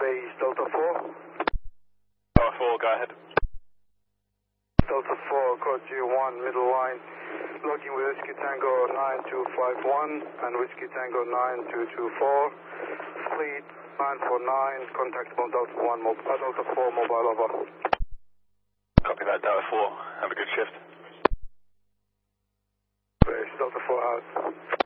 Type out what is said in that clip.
base Delta 4. Delta 4, go ahead. Delta 4, code G1, middle line. Logging with Whiskey Tango 9251 and Whiskey Tango 9224. Fleet 949, contact on Delta 4 mobile over. Copy that, Delta 4. Have a good shift. Base Delta 4 out.